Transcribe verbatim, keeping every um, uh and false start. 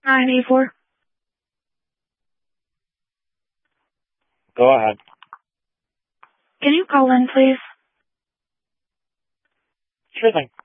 nine eight four. Go ahead. Can you call in, please? Sure thing.